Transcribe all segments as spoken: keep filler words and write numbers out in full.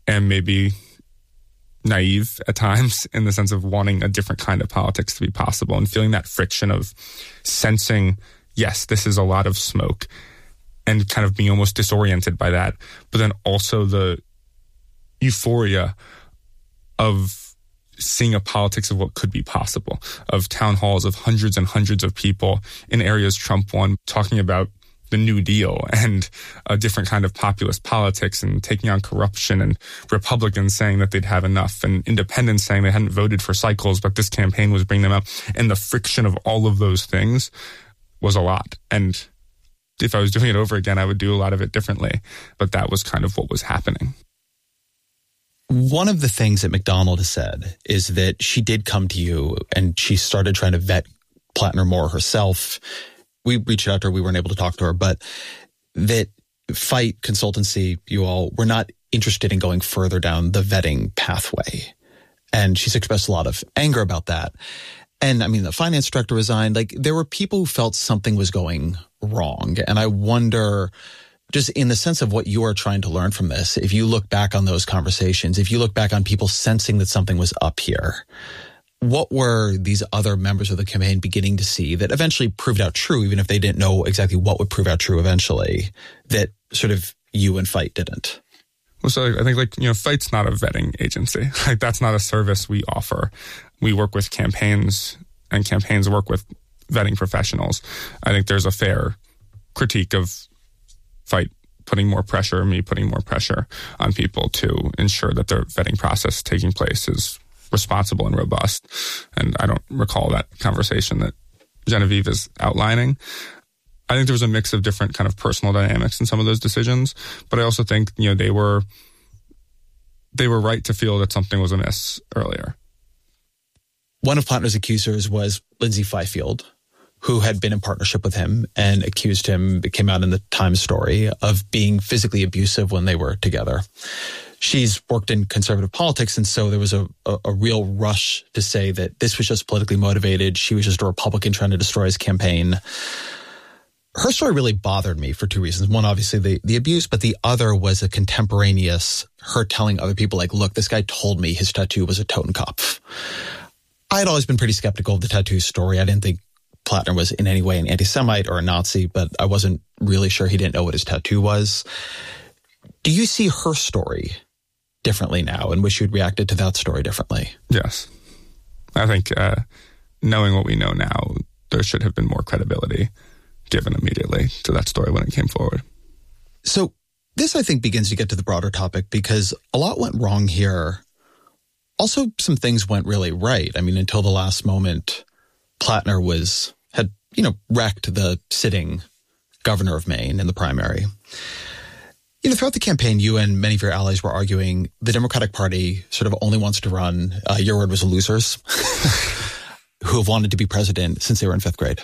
and maybe naive at times in the sense of wanting a different kind of politics to be possible and feeling that friction of sensing, yes, this is a lot of smoke, and kind of being almost disoriented by that. But then also the euphoria of seeing a politics of what could be possible, of town halls of hundreds and hundreds of people in areas Trump won, talking about the New Deal and a different kind of populist politics and taking on corruption, and Republicans saying that they'd have enough, and independents saying they hadn't voted for cycles, but this campaign was bringing them up. And the friction of all of those things was a lot. And if I was doing it over again, I would do a lot of it differently. But that was kind of what was happening. One of the things that McDonald has said is that she did come to you and she started trying to vet Plattner more herself. We reached out to her. We weren't able to talk to her, but that Fight Consultancy, you all were not interested in going further down the vetting pathway. And she's expressed a lot of anger about that. And I mean, the finance director resigned. Like, there were people who felt something was going wrong. And I wonder, just in the sense of what you are trying to learn from this, if you look back on those conversations, if you look back on people sensing that something was up here, what were these other members of the campaign beginning to see that eventually proved out true, even if they didn't know exactly what would prove out true eventually, that sort of you and Fight didn't? Well, so I think, like, you know, Fight's not a vetting agency. Like, that's not a service we offer. We work with campaigns, and campaigns work with vetting professionals. I think there's a fair critique of Fight putting more pressure, me putting more pressure on people to ensure that their vetting process taking place is responsible and robust. And I don't recall that conversation that Genevieve is outlining. I think there was a mix of different kind of personal dynamics in some of those decisions, but I also think, you know, they were they were right to feel that something was amiss earlier. One of Plattner's accusers was Lindsay Fifield, who had been in partnership with him and accused him, it came out in the Times story, of being physically abusive when they were together. She's worked in conservative politics, and so there was a, a, a real rush to say that this was just politically motivated. She was just a Republican trying to destroy his campaign. Her story really bothered me for two reasons. One, obviously, the, the abuse, but the other was a contemporaneous, her telling other people, like, look, this guy told me his tattoo was a Totenkopf. I had always been pretty skeptical of the tattoo story. I didn't think Plattner was in any way an anti-Semite or a Nazi, but I wasn't really sure he didn't know what his tattoo was. Do you see her story differently now, and wish you'd reacted to that story differently? Yes. I think uh, knowing what we know now, there should have been more credibility given immediately to that story when it came forward. So this, I think, begins to get to the broader topic, because a lot went wrong here. Also, some things went really right. I mean, until the last moment, Plattner was had, you know, wrecked the sitting governor of Maine in the primary. You know, throughout the campaign, you and many of your allies were arguing the Democratic Party sort of only wants to run, uh, your word was losers, who have wanted to be president since they were in fifth grade.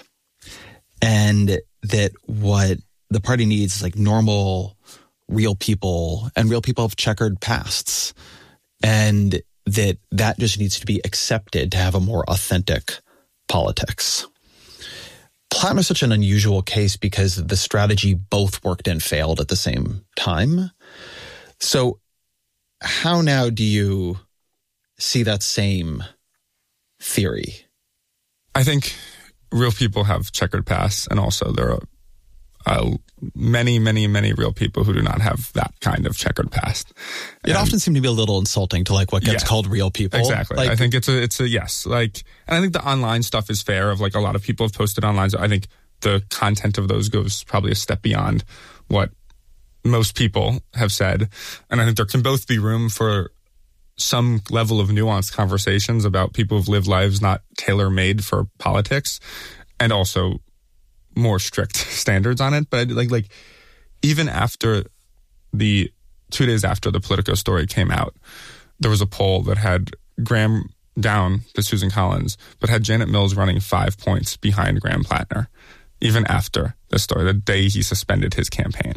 And that what the party needs is like normal, real people, and real people have checkered pasts. And that that just needs to be accepted to have a more authentic politics. Plattner's such an unusual case because the strategy both worked and failed at the same time. So how now do you see that same theory? I think real people have checkered pasts, and also there are uh, many, many, many real people who do not have that kind of checkered past. It and, often seems to be a little insulting to like what gets yeah, called real people. Exactly. Like, I think it's a, it's a yes. Like, and I think the online stuff is fair, of like a lot of people have posted online. So I think the content of those goes probably a step beyond what most people have said. And I think there can both be room for some level of nuanced conversations about people who've lived lives not tailor-made for politics, and also more strict standards on it. But I, like, like even after the two days after the Politico story came out, there was a poll that had Graham down to Susan Collins, but had Janet Mills running five points behind Graham Plattner, even after the story, the day he suspended his campaign.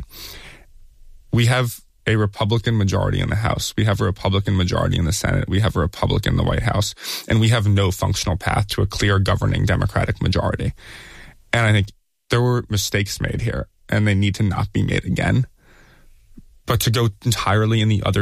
We have a Republican majority in the House. We have a Republican majority in the Senate. We have a Republican in the White House. And we have no functional path to a clear governing Democratic majority. And I think there were mistakes made here, and they need to not be made again. But to go entirely in the other